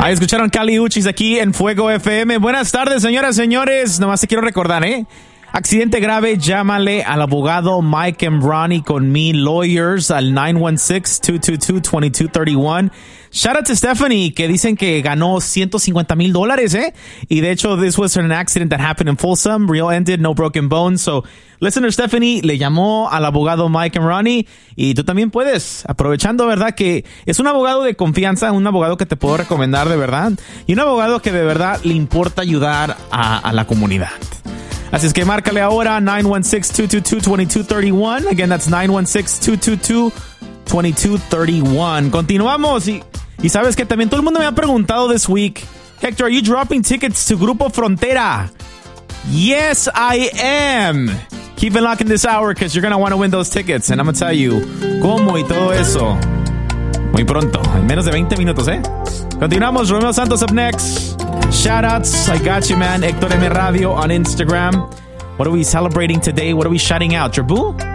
Ahí escucharon Kali Uchis aquí en Fuego FM. Buenas tardes, señoras, señores. Nomás te quiero recordar, accidente grave, llámale al abogado Mike and Ronnie con Me Lawyers al 916-222-2231. Shout out to Stephanie, que dicen que ganó $150,000, Y de hecho, this was an accident that happened in Folsom. Real ended, no broken bones. So, listener Stephanie le llamó al abogado Mike and Ronnie. Y tú también puedes, aprovechando, ¿verdad? Que es un abogado de confianza, un abogado que te puedo recomendar de verdad. Y un abogado que de verdad le importa ayudar a la comunidad. Así es que márcale ahora 916-222-2231. Again, that's 916-222-2231. Continuamos y sabes que también todo el mundo me ha preguntado this week, Hector, are you dropping tickets to Grupo Frontera? Yes, I am. Keep it locked in this hour because you're going to want to win those tickets. And I'm going to tell you cómo y todo eso muy pronto, en menos de 20 minutos, Continuamos. Romeo Santos up next. Shoutouts, I got you, man. Hector M Radio on Instagram. What are we celebrating today? What are we shouting out? Your boo?